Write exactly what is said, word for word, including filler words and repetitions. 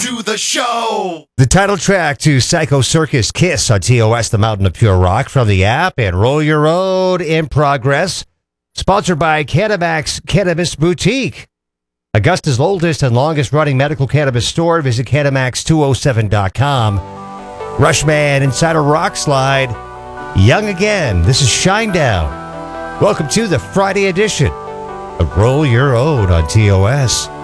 to the show. The title track to Psycho Circus Kiss on T O S, the Mountain of Pure Rock, from the app, and Roll Your Road in progress. Sponsored by Cannamax Cannabis Boutique, Augusta's oldest and longest running medical cannabis store. Visit Cannamax two oh seven dot com. Rushman inside a rock slide. Young again. This is Shinedown. Welcome to the Friday edition of Roll Your Road on T O S.